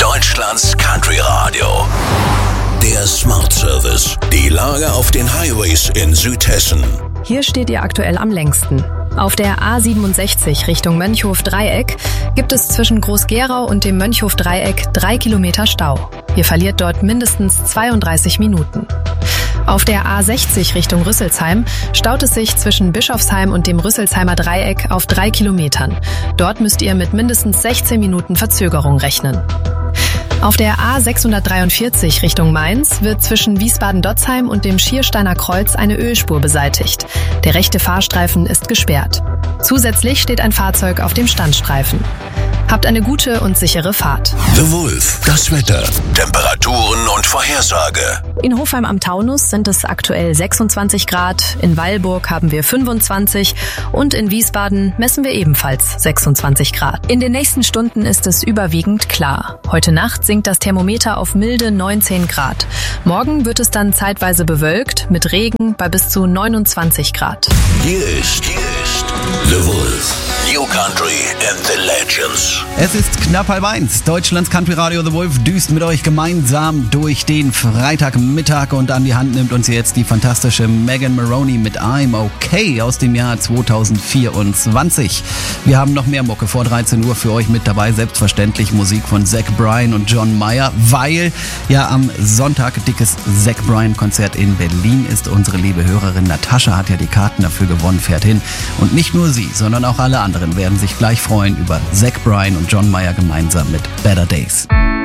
Deutschlands Country Radio. Der Smart Service. Die Lage auf den Highways in Südhessen. Hier steht ihr aktuell am längsten. Auf der A67 Richtung Mönchhof-Dreieck gibt es zwischen Groß-Gerau und dem Mönchhof-Dreieck 3 Kilometer Stau. Ihr verliert dort mindestens 32 Minuten. Auf der A60 Richtung Rüsselsheim staut es sich zwischen Bischofsheim und dem Rüsselsheimer Dreieck auf 3 Kilometern. Dort müsst ihr mit mindestens 16 Minuten Verzögerung rechnen. Auf der A643 Richtung Mainz wird zwischen Wiesbaden-Dotzheim und dem Schiersteiner Kreuz eine Ölspur beseitigt. Der rechte Fahrstreifen ist gesperrt. Zusätzlich steht ein Fahrzeug auf dem Standstreifen. Habt eine gute und sichere Fahrt. The Wolf, das Wetter, Temperaturen und Vorhersage. In Hofheim am Taunus sind es aktuell 26 Grad, in Weilburg haben wir 25 und in Wiesbaden messen wir ebenfalls 26 Grad. In den nächsten Stunden ist es überwiegend klar. Heute Nacht sinkt das Thermometer auf milde 19 Grad. Morgen wird es dann zeitweise bewölkt mit Regen bei bis zu 29 Grad. Hier ist The Wolf. New Country and the Legends. Es ist knapp 12:30. Deutschlands Country Radio The Wolf düst mit euch gemeinsam durch den Freitagmittag und an die Hand nimmt uns jetzt die fantastische Megan Moroney mit I'm Okay aus dem Jahr 2024. Wir haben noch mehr Mucke vor 13 Uhr für euch mit dabei. Selbstverständlich Musik von Zach Bryan und John Mayer, weil ja am Sonntag dickes Zach Bryan Konzert in Berlin ist. Unsere liebe Hörerin Natascha hat ja die Karten dafür gewonnen, fährt hin. Und nicht nur sie, sondern auch alle anderen werden sich gleich freuen über Zach Bryan und John Mayer gemeinsam mit Better Days.